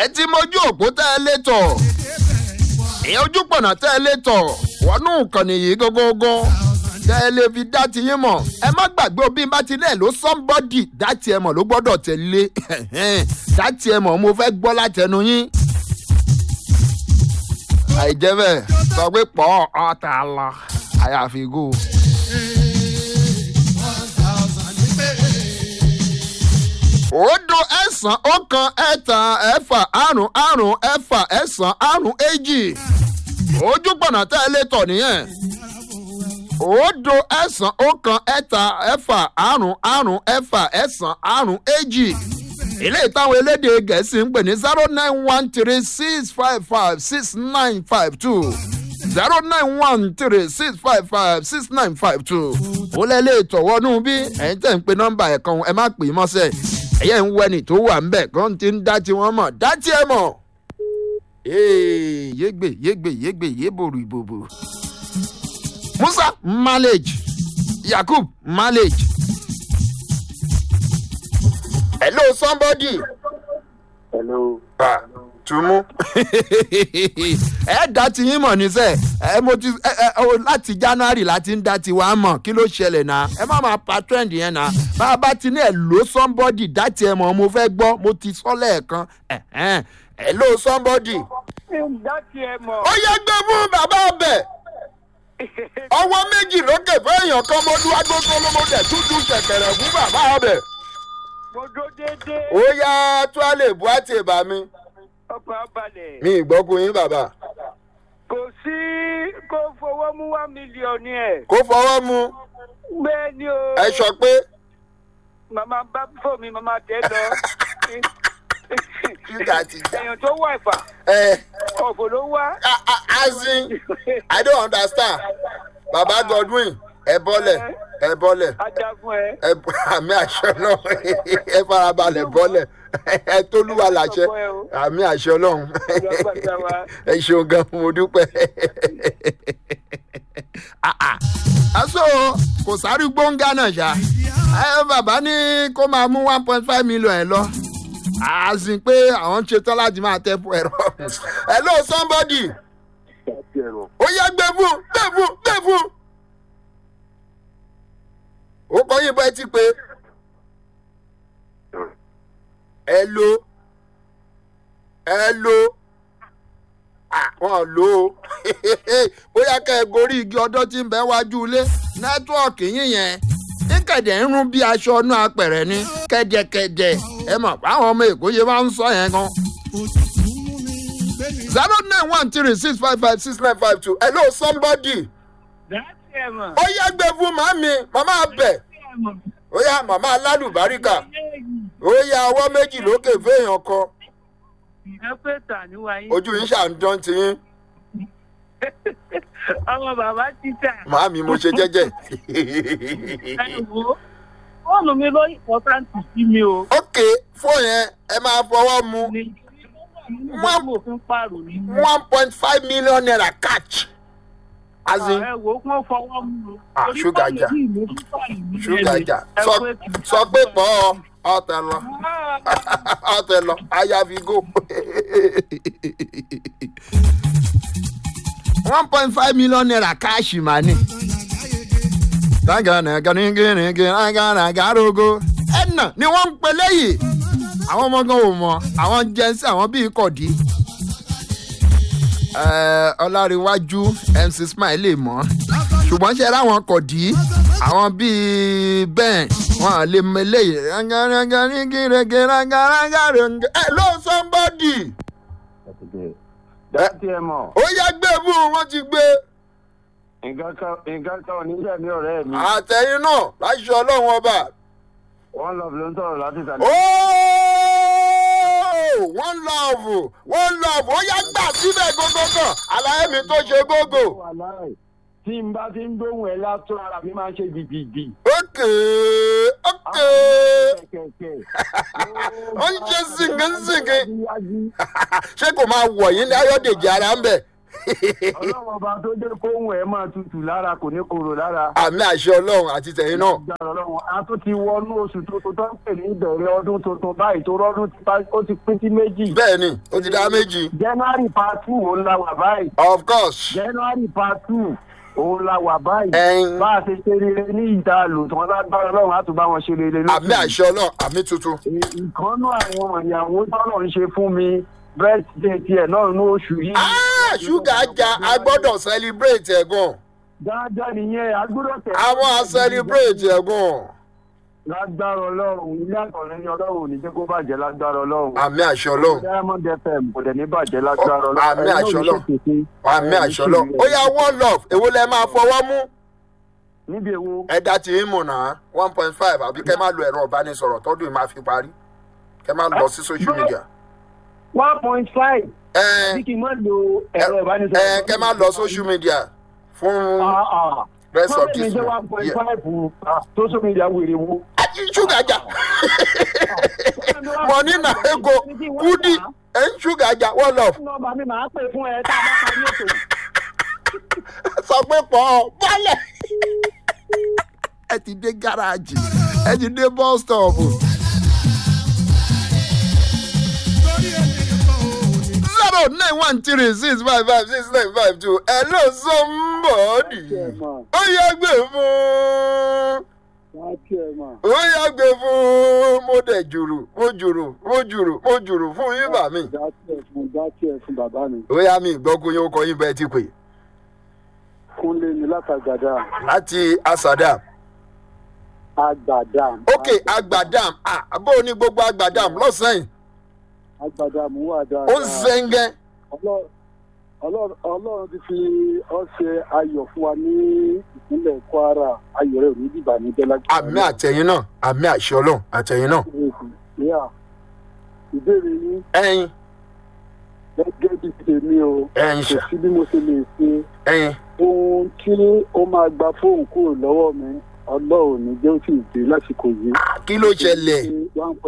ẹ ti mójú òpó tẹ́ ẹ lé tọ̀ ìyẹn ojú pọ̀nà tẹ́ ẹ lé tọ̀ wọnú ìkànnì yìí gógógó tẹ́ ẹ lè fi dá ti yín mọ̀ ẹ má gbàgbé òbí bá ti lẹ̀ ló somebody dá tiẹ̀ mọ̀ ló gbọ́dọ̀ tẹ̀lé dá tiẹ̀ mọ̀ mo fẹ́ gbọ́ látẹnu yín àìjẹ́ bẹ́ẹ̀ sọ pé pọ̀ ọ̀tá lọ àyàfi gò. Òdo ẹ̀sán ọ̀kan ẹ̀ta ẹ̀fà àrún àrún ẹ̀fà ẹ̀sán àrún èjì ojú pọ̀nà tẹ́ ẹ lé tọ̀ nìyẹn. Òdo ẹ̀sán ọ̀kan ẹ̀ta ẹ̀fà àrún àrún ẹ̀fà ẹ̀sán àrún èjì ilé ìtàwọn elédè gẹ̀ẹ́sì ń pè ní 09136556952 09136556952 ó lẹ́lẹ́ ìtọ̀wọ́nú bí ẹ̀yin tẹ̀ ń pe nọ́mbà ẹ̀kan ẹ má pè é mọ́sẹ̀ ẹ̀yẹ́ ń wẹ́ni tó wà ńbẹ̀ kan ti ń dá tiwọn mọ̀ dá tiẹ̀ mọ̀ yégbè yébòrò ìbòbò Musa Malej Yakub Malej. Hello, somebody. Hello. Tumu. Ẹ dá ti yín mọ̀ níṣẹ́. Mo ti láti January láti ń dá ti wá mọ̀ kí ló ṣẹlẹ̀ náà. Ẹ má máa pa trend yẹn náà. Bá a bá ti ní hello somebody dá tiẹ̀ mọ̀ mo fẹ́ gbọ́ mo ti sọ lẹ́ẹ̀kan. Hello somebody. Dá tiẹ̀ mọ̀. Ó yẹ gbé fún bàbá ọbẹ̀. Ọwọ́ méjì lókè fún èèyàn kan mo dúró gbogbo olómọdé tútù ṣẹ̀kẹ̀rẹ̀ fún bàbá ọbẹ̀. Mojo dédé. Ó yá tó a lè bu àti ìbá mi. Ọkọ̀ abalẹ̀. Mi ìgbọ́kùn yín bàbá. Kò sí kó fọwọ́ mú 1 million ẹ̀. Kó fọwọ́ mu. Bẹ́ẹ̀ ni o. Ẹ sọ pé. Màmá bá fò mí, màmá tẹ́ lọ. Ṣúgà ti jà. Èèyàn tó wà ìfà. Ọ̀fọ̀ ló wá. As in, I don't understand. Bàbá Godwin, ẹ bọ́lẹ̀. Ajagun ẹ. Àmì àṣẹ náà ẹ farabalẹ̀ bọ́lẹ̀. Ẹ tólúwa làṣẹ. Àmì àṣẹ ọlọ́run. Ẹ ṣeun gan mo dúpẹ́. Aṣọ kò sáré gbóngá náà ṣá. Bàbá ní kó máa mú 1.5 million ẹ̀ lọ. Àzìn pé àwọn ṣetán láti máa tẹ fún ẹ̀rọ. Hello somebody. Ó yẹ gbé fún. Ó kọ́ yín bọ́ ẹ ti pé. Hello. Wọ́n lò ó. Bóyá kẹ́ ẹ gorí igi ọdọ́ tí ń bẹ wájú ilé. Nẹ́tíwọ̀kì yín yẹn. Ní kẹ̀dẹ̀ ń rún bí aṣọ inú apẹ̀rẹ̀ ni. Kẹ̀dẹ̀kẹ̀dẹ̀. Ẹ mọ̀ báwọn ọmọ Èkó ṣe máa ń sọ yẹn gan. 09136556952. Hello somebody. Ó yá gbé fún màmí màmá abẹ. Ó yá màmá alálùbáríkà. Ó yá ọwọ́ méjì lókè fẹ́yàn kan. Ojú yín ṣà ń dán ti yín. Ọmọ bàbá títà. Màmí mo ṣe jẹ́jẹ́. Fóònù mi ló important sí mi o. Ok, fóònù yẹn ẹ máa fọwọ́ mu. 1.5 million naira catch. Azin. Ẹ wo kún fọwọ́ mu. Ṣúgà jà. Sọ pé pọ̀ ọ̀tẹ̀ lọ. Ayafi go. 1.5 million naira cash money. Ẹ̀nà ni wọ́n ń pe léyìí. Àwọn ọmọ gan ò mọ̀, àwọn jẹ́nsì àwọn bíi kọ̀dí. Ọlárẹ̀wájú MC Smile lè mọ̀. Ṣùgbọ́n ṣe ráwọn kọ̀dí, àwọn bíi bẹ́ẹ̀ wọ́n lè mọ eléyìí. Hello somebody. Ó yá gbé fún wọn ti gbé. Nǹkan kan oníṣẹ́ mi ọ̀rẹ́ mi. Àtẹ̀yìn náà láṣọ ọlọ́run ọba. One Love ló ń sọ̀rọ̀ láti ìsàlẹ̀. One Love ó yá gbà síbẹ̀ gógó kan àlàyé mi tó ṣe gógó. Tí n bá ti ń gbóhùn ẹ látọ̀ ara mi máa ń ṣe gbìgbìgbì. Ok. Ó ń ṣe sìnkín. Ṣé kò máa wọ̀ yín ní Ayọ̀dèjì ara ń bẹ̀? ọlọ́run ọba tó jẹ́ kóhùn ẹ̀ máa tutù lára kò ní korò lára. àmì àṣẹ ọlọ́run àti tẹ̀yìn náà. ọlọ́run a tún ti wọnú oṣù tuntun tó ń pè ní ìbẹ̀rẹ̀ ọdún tuntun báyìí tó rọ́dún ó ti pín sí méjì. bẹ́ẹ̀ni ó ti dá méjì. January part 2 òun la wà báyìí. of course. January part 2 òun la wà báyìí. bá a ṣe ṣe rere ní ìta lò tí wọ́n lágbára ọlọ́run á tún bá wọn ṣe rere lókè. àmì àṣẹ ọlọ́run àmì tuntun. ìkànnú àwọn ìyàwó tọ́lọ̀ ń ṣe fún mi birthday tiẹ̀ náà ní oṣù yìí. ṣúgà ajá a gbọ́dọ̀ celebrate ẹ̀ gan. dáadáa nìyẹn a gbọ́dọ̀ tẹ̀. àwọn a celebrate ẹ̀ gan. lágbára ọlọ́run ilé àtọ̀rẹ́ ní ọlọ́run ò ní jẹ́ kó bàjẹ́ lágbára ọlọ́run. àmì àṣẹ ọlọ́run. Diamond FM kò dẹ̀ ní bàjẹ́ lágbára ọlọ́run. àmì àṣẹ ọlọ́run. àmì àṣẹ ọlọ́run. ó yá one love èwo lẹ máa fọwọ́ mú. níbi èwo. ẹ̀dá tí ń mọ̀ náà 1.5 àbí kẹ́ máa lo ẹ̀rọ ìbánisọ̀rọ̀ tọ́dún yìí máa fi parí kẹ́ máa lọ sí social media. 1.5. bí kì í má lo ẹ̀rọ ìbánisọ̀rọ̀. kẹ́ máa lọ social media fún rest of this month. 1.5 social media wèrè wo. ṣúgà jà mọ̀ní nà ego kúdí ṣúgà jà wọ́n lọ. nọ́mbà mi máa pè fún ẹ tá a bá parí ètò. sọ pé pọ̀ bọ́lẹ̀. ẹ ti dé gáràjì ẹ ti dé bus stop. 09136556952 hello somebody. ó yá gbé fún. ó yá gbé fún. mo dẹ̀ jùrù fún yín bà mí. ó yá mi ìgbọ́kùn yín ó kọ yín bẹ́ẹ̀ ti pè. Kúnlé ni látàgbàdà. láti Asadam. Agbadam. ok Agbadam bó o ní gbogbo Agbadam lọ́sàn-án. Agbadam wà dáadáa. ó ń zẹ́ngẹ́. Ọlọ́run ti fi ọ̀sẹ̀ ayọ̀ fún wa ní ìpínlẹ̀ Kwara ayọ̀ rẹ̀ ò ní dìbà ní Bẹ́lá. àmì àtẹ̀yìn náà àmì àṣẹ ọlọ́run àtẹ̀yìn náà. ìbéèrè yín. ẹyin. gẹ́gẹ́ bí tèmi o. ẹyin ṣá. kò sí bí mo ṣe lè ṣe. ẹyin. ohun tí ó máa gba fóònù kúrò lọ́wọ́ mi ọlọ́run ní jẹ́ ó sì dé lásìkò yìí. kí ló ṣẹlẹ̀.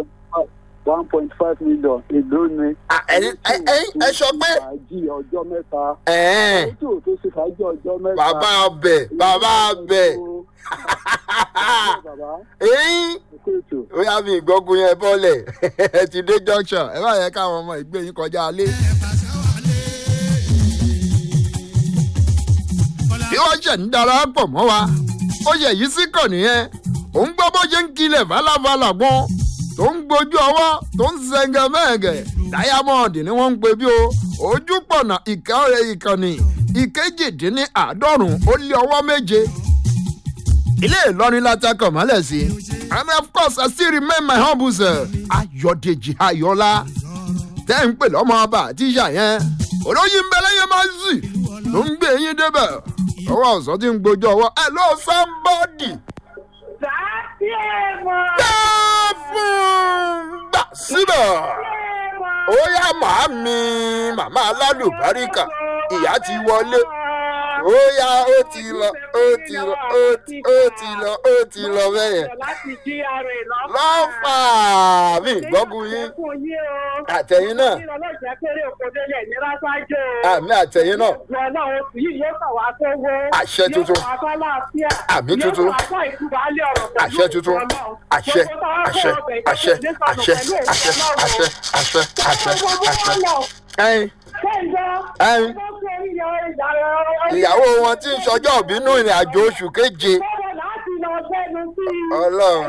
1.5 million èlò ni. ẹ sọ pé. fàájì ọjọ́ mẹ́ta. ètò tó ṣe fàájì ọjọ́ mẹ́ta. bàbá abẹ. ẹyin. ó yá mi ìgbọ́gun yẹn bọ́lẹ̀ ẹ ti dé junction ẹ bá yẹ káwọn ọmọ ìgbé yín kọjá alé. bí wọ́n ṣẹ̀ ń darapọ̀ mọ́ wa ó yẹ yìí sí kàn nìyẹn òun gbọ́ bó ṣe ń kilẹ̀ fàlàfàlà gbọ́n tó ń gbójú ọwọ́ tó ń sẹ́ngẹ̀ mẹ́ẹ̀gẹ̀ Diamond ni wọ́n ń pè bí o ojú pọ̀nà ìkànnì ìkejìdínláàádọ́rùn ó lé ọwọ́ méje ilé Ìlọrin látakọ̀ mọ́lẹ̀ sí and of course I still remain my humble self Ayọ̀dèjì Ayọ̀lá tẹ́ ń pè lọ́mọ ọba àtijọ́ yẹn olóyin bẹ́lẹ́yẹ máa ń sì ló ń gbé yín débẹ̀ ọwọ́ ọ̀sán tí ń gbójú ọwọ́ hello somebody. gbà síbẹ̀ ó yá màmá alálùbáríkà ìyá ti wọlé ó yá ó ti lọ bẹ́yẹn lọ́fà mi gbọ́gun yín àtẹ̀yìn náà àmì àtẹ̀yìn náà àṣẹ tuntun àmì tuntun àṣẹ tuntun àṣẹ. ìyàwó wọn tí ń ṣọjọ́ ìbínú ìrìn àjò oṣù keje. Ọlọ́run.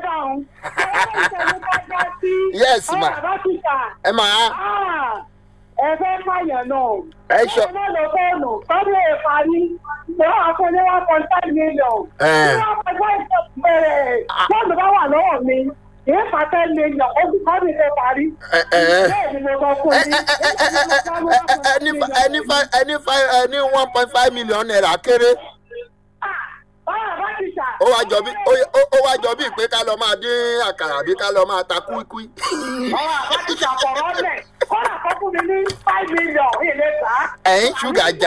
Yes ma. Ẹ máa. Ẹ fẹ́ fàyàn náà. Ẹ sọ. Ẹ má lọ fóònù. Tọ́jú ẹ̀ parí. Ìjọba àfọ ní 1.5 million. Ní 1.5 bẹ̀rẹ̀. Fóònù bá wà lọ́wọ́ mi. Kìí fa 10 million. Oṣù kan mi fẹ́ parí. Bẹ́ẹ̀ ni mo sọ fún yín. Ẹni 1.5 million naira kéré. Ó wá jọ bí pé ká lọ máa dín àkàrà àbí ká lọ máa ta kúíkúí. Ọ̀rọ̀ àbátíṣà fọ̀rọ̀ lẹ̀. Kọ́lá kan fún mi ní 5 million ilé ta. Ẹ̀yin ṣúgà jà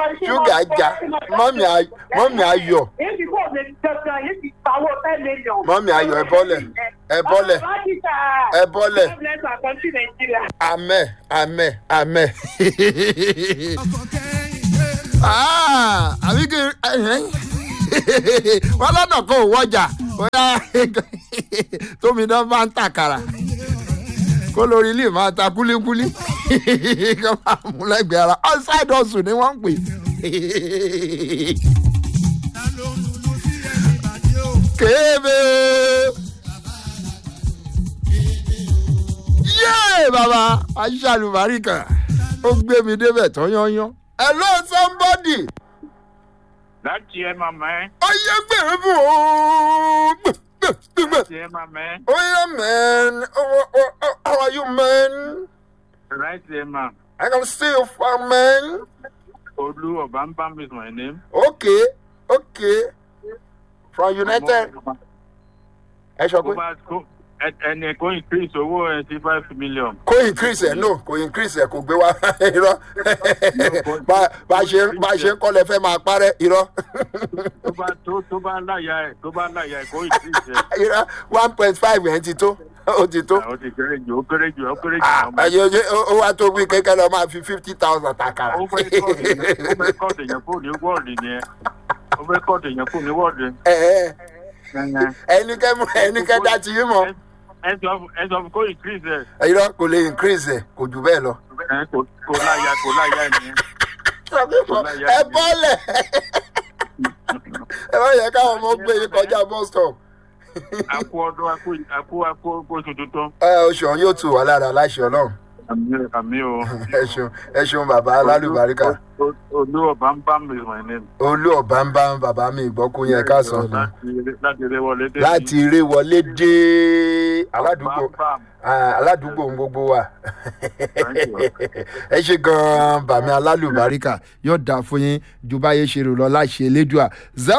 mọ́mì ayọ̀. Èyí kò lè jẹjẹrẹ yìí ti pawó 10 million. Mọ́mì ayọ̀ ẹ bọ́lẹ̀. Amen. àbí kí wọ́n lọ́nà kó wọ́jà bóyá tómi náà máa ń tàkàrà kó lórí ilé máa ta kúlíkúlí kó máa mú lẹ́gbẹ̀ẹ́ ara outside hustle ni wọ́n ń pè. kébé yéé bàbá aṣàlùbáríkà ó gbé mi débẹ̀ tán yányán. Hello somebody. Láti ẹ máa mẹ́. Ó yẹ gbèrè fún o. Láti ẹ máa mẹ́. Oh yeah man. How are you man? Láti ẹ máa. I can see you fine man. Olu Obambam is my name. Okay. From United. Ẹ sọ pé. Ẹni kò increase owó ẹ sí 5 million. Kò increase ẹ no kò increase ẹ kò gbé wá irọ́ bá a ṣe ń kọ́lẹ̀ fẹ́ máa parẹ́ irọ́. Tó bá láyà ẹ kò increase ẹ. irọ́ 1.5 yẹn ti tó ó ti tó. Ó ti kéré jù. Ó wá tó wí kékeré lọ máa fi 50,000 takara. Ó fẹ́ kọ́ọ̀tù èèyàn kò ní wọ́ọ̀dì ni ẹ. Ó fẹ́ kọ́ọ̀tù èèyàn kò ní wọ́ọ̀dì. Ẹnikẹ́ dá ti yín mọ́. Ẹ sọ kò increase ẹ. Irọ́ kò lè increase ẹ̀ kò jù bẹ́ẹ̀ lọ. Kò láyà ni. Ẹ bọ́lẹ̀ ẹ wọ́n yẹ káwọn ọmọ gbé yín kọjá bus stop. Àkú ọdún àkú oṣù tuntun. Oṣù ọ̀hún yóò tù wá lára láṣẹ Ọlọ́run. Àmì o. Ẹ ṣeun bàbá alálùbáríkà. Olú Obambam is my name. Olú Obambam bàbá mi ìgbọ́kú yẹn káàsán ni. Láti eré wọlé dé aládùúgbò gbogbo wa. Ẹ ṣe gan-an bàmí alálùbáríkà yóò dà fún yín ju báyé ṣe rò lọ láṣẹ elédùà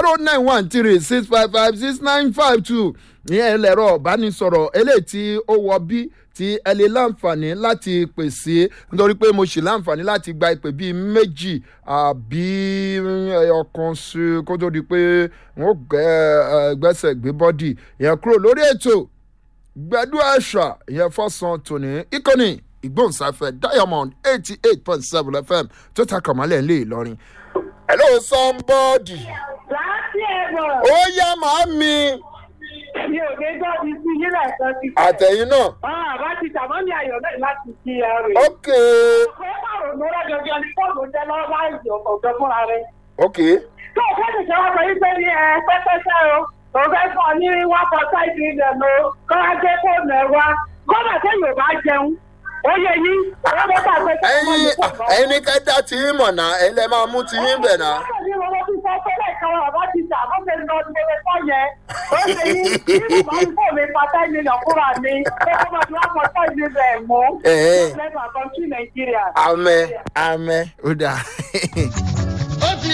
09136556952 ní ẹlẹ́rọ ìbánisọ̀rọ̀ eléyìí tí ó wọ bí tí ẹ lè láǹfààní láti pèsè nítorí pé mo ṣì láǹfààní láti gba ìpè bíi méjì àbí ọkàn sí kó tó di pé wọ́n gbẹ́sẹ̀ gbé bọ́dì ìyẹn kúrò lórí ètò gbẹ̀dú àṣà ìyẹn fọ́sàn tòní ìkànnì ìgbóhùnsáfẹ́ Diamond 88.7 FM tó ta kàmálẹ̀ ńlẹ̀ Ìlọrin. Hello somebody. Láti ẹ̀rọ. Ó yá màámi. Mi ò gbé gbọ́dọ̀ sí yín lẹ́ẹ̀kan ti. Àtẹ̀yìn náà. Àbá ti tàmọ́ ní ayọ̀ náà láti kí ẹ rè. Ok. Ọ̀pọ̀ márùn-ún ló rẹ̀ gẹ́gẹ́ ní fóònù jẹ́ lọ́wọ́ láìsí ọ̀gá fúnra rẹ̀. Ok. Tó o fẹ́ tẹ̀sẹ̀ wá sọ wípé ní pẹ́pẹ́sẹ́ o, o fẹ́ fún ọ ní 1.5 million o, kọ́ wá gbé fóònù ẹ̀ wá. Gómìnà tẹ́yìn ò bá jẹun. Ó yẹ yín. Ẹ̀yin ní kẹ́dá tí yín mọ̀ náà, ẹ̀yin lẹ máa mú tí yín bẹ̀ náà. Àmín. Ó dáa.